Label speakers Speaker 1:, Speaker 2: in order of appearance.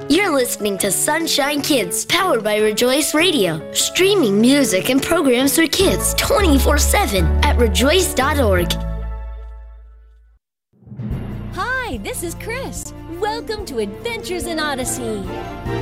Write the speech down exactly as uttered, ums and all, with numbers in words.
Speaker 1: You're listening to Sunshine Kids, powered by Rejoice Radio. Streaming music and programs for kids twenty-four seven at rejoice dot org.
Speaker 2: Hi, this is Chris. Welcome to Adventures in Odyssey.